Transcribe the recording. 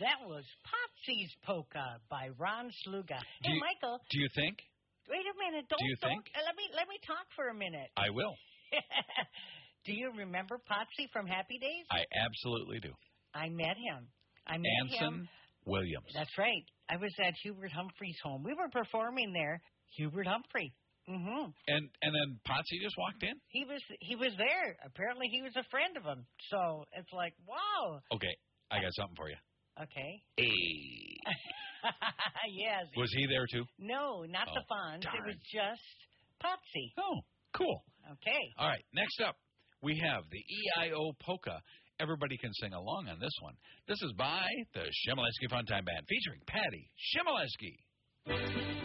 That was Potsy's Polka by Ron Sluga. Hey, Michael. Do you think? Wait a minute. Do you think? Let me talk for a minute. I will. Do you remember Potsy from Happy Days? I absolutely do. I met him. Anson Williams. That's right. I was at Hubert Humphrey's home. We were performing there. Hubert Humphrey. Mm-hmm. And then Potsy just walked in? He was there. Apparently he was a friend of him. So it's like, wow. Okay, I got something for you. Okay. Hey. Yes. Was he there too? No, not the Fonz. Darn. It was just Potsy. Oh, cool. Okay. All right, next up, we have the EIO Polka. Everybody can sing along on this one. This is by the Chmielewski Funtime Band, featuring Patty Chmielewski.